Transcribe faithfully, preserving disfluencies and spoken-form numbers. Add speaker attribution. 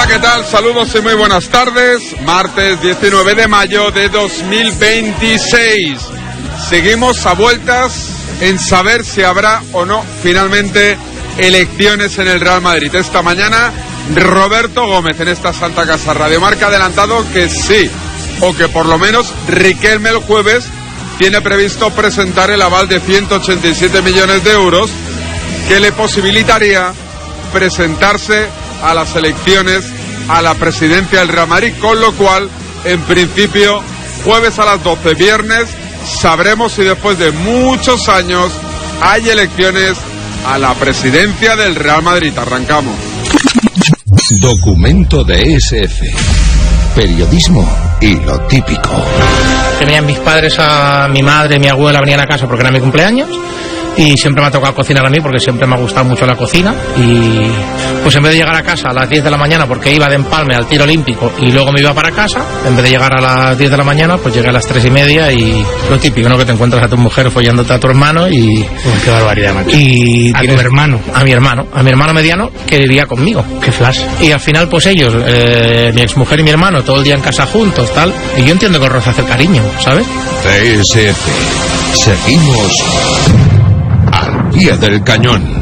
Speaker 1: ¿qué tal? Saludos y muy buenas tardes. Martes diecinueve de mayo de dos mil veintiséis. Seguimos a vueltas en saber si habrá o no finalmente elecciones en el Real Madrid. Esta mañana Roberto Gómez en esta Santa Casa Radio Marca ha adelantado que sí, o que por lo menos Riquelme el jueves tiene previsto presentar el aval de ciento ochenta y siete millones de euros que le posibilitaría presentarse a las elecciones a la presidencia del Real Madrid, con lo cual, en principio, jueves a las doce, viernes, sabremos si después de muchos años hay elecciones a la presidencia del Real Madrid. Arrancamos.
Speaker 2: Documento de E S F. Periodismo y lo típico.
Speaker 3: Venían mis padres, a mi madre, mi abuela venían a casa porque era mi cumpleaños. Y siempre me ha tocado cocinar a mí porque siempre me ha gustado mucho la cocina. Y pues en vez de llegar a casa a las diez de la mañana, porque iba de empalme al tiro olímpico y luego me iba para casa, en vez de llegar a las diez de la mañana, pues llegué a las tres y media. Y lo típico, ¿no? Que te encuentras a tu mujer follándote a tu hermano y...
Speaker 4: Uf, qué barbaridad, macho.
Speaker 3: Y
Speaker 4: a tu hermano.
Speaker 3: A mi hermano, a mi hermano mediano, que vivía conmigo.
Speaker 4: Qué flash.
Speaker 3: Y al final, pues ellos, eh, mi exmujer y mi hermano, todo el día en casa juntos, tal. Y yo entiendo que os roza hacer cariño, ¿sabes?
Speaker 2: De E S F. Seguimos al pie del cañón.